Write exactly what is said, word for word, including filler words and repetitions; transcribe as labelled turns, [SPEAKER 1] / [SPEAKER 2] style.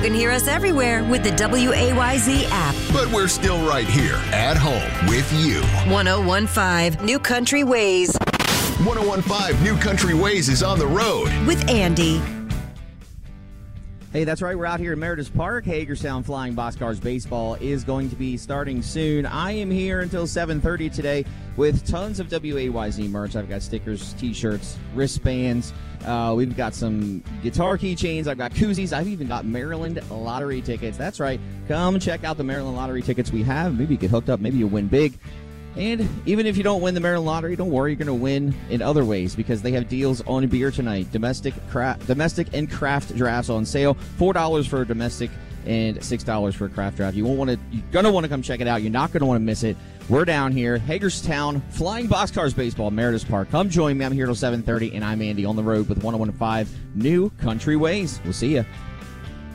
[SPEAKER 1] can hear us everywhere with the W A Y Z app.
[SPEAKER 2] But we're still right here at home with you.
[SPEAKER 1] one oh one point five New Country Ways.
[SPEAKER 2] one oh one point five New Country Ways is on the road
[SPEAKER 1] with Andy.
[SPEAKER 3] Hey, that's right. We're out here in Meredith Park. Hagerstown Flying Boxcars Baseball is going to be starting soon. I am here until seven thirty today with tons of W A Y Z merch. I've got stickers, T-shirts, wristbands. Uh, we've got some guitar keychains. I've got koozies. I've even got Maryland lottery tickets. That's right. Come check out the Maryland lottery tickets we have. Maybe you get hooked up. Maybe you win big. And even if you don't win the Maryland lottery, don't worry, you're going to win in other ways because they have deals on beer tonight. Domestic craft, domestic and craft drafts on sale. four dollars for a domestic and six dollars for a craft draft. You won't want to. You're going to want to come check it out. You're not going to want to miss it. We're down here, Hagerstown Flying Boxcars Baseball, Meredith Park. Come join me. I'm here till seven thirty, and I'm Andy on the road with one oh one point five New Country Ways. We'll see you.